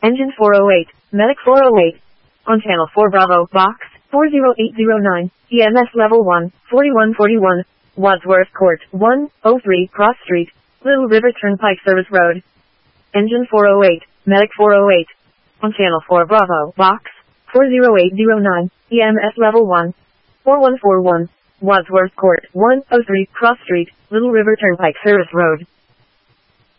Engine 408, Medic 408. On Channel 4 Bravo, Box 40809, EMS Level 1, 4141, Wadsworth Court, 103 Cross Street, Little River Turnpike Service Road. Engine 408, Medic 408. On Channel 4 Bravo, Box 40809, EMS Level 1, 4141, Wadsworth Court, 103 Cross Street, Little River Turnpike Service Road.